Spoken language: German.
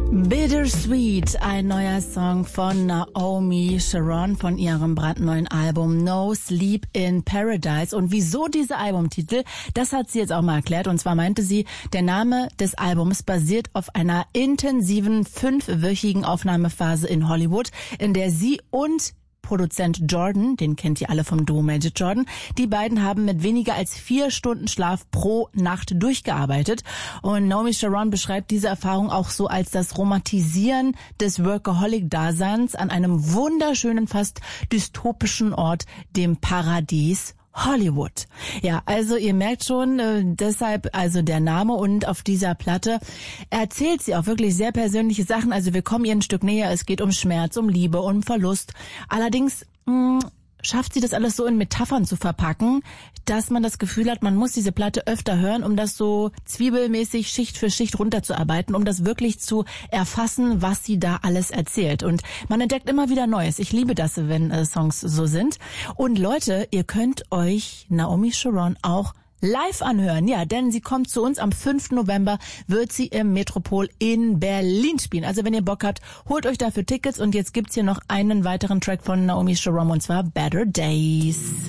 Bittersweet, ein neuer Song von Naomi Sharon von ihrem brandneuen Album No Sleep in Paradise. Und wieso dieser Albumtitel, das hat sie jetzt auch mal erklärt. Und zwar meinte sie, der Name des Albums basiert auf einer intensiven 5-wöchigen Aufnahmephase in Hollywood, in der sie und Produzent Jordan, den kennt ihr alle vom Duo Magic Jordan, die beiden haben mit weniger als 4 Stunden Schlaf pro Nacht durchgearbeitet. Und Naomi Sharon beschreibt diese Erfahrung auch so als das Romantisieren des Workaholic-Daseins an einem wunderschönen, fast dystopischen Ort, dem Paradies Hollywood. Ja, also ihr merkt schon, deshalb also der Name, und auf dieser Platte erzählt sie auch wirklich sehr persönliche Sachen. Also wir kommen ihr ein Stück näher, es geht um Schmerz, um Liebe, um Verlust. Allerdings schafft sie das alles so in Metaphern zu verpacken, dass man das Gefühl hat, man muss diese Platte öfter hören, um das so zwiebelmäßig Schicht für Schicht runterzuarbeiten, um das wirklich zu erfassen, was sie da alles erzählt. Und man entdeckt immer wieder Neues. Ich liebe das, wenn Songs so sind. Und Leute, ihr könnt euch Naomi Sharon auch live anhören, ja, denn sie kommt zu uns am 5. November, wird sie im Metropol in Berlin spielen. Also wenn ihr Bock habt, holt euch dafür Tickets, und jetzt gibt's hier noch einen weiteren Track von Naomi Sharon, und zwar Better Days.